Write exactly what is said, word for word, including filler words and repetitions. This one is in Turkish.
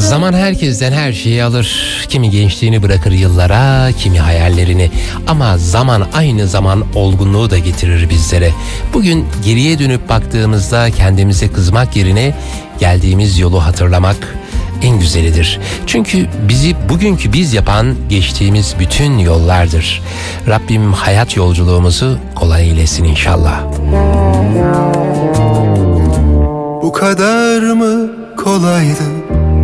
Zaman herkesten her şeyi alır. Kimi gençliğini bırakır yıllara, kimi hayallerini. Ama zaman aynı zaman olgunluğu da getirir bizlere. Bugün geriye dönüp baktığımızda kendimize kızmak yerine geldiğimiz yolu hatırlamak en güzelidir. Çünkü bizi bugünkü biz yapan geçtiğimiz bütün yollardır. Rabbim hayat yolculuğumuzu kolay eylesin inşallah. Bu kadar mı kolaydı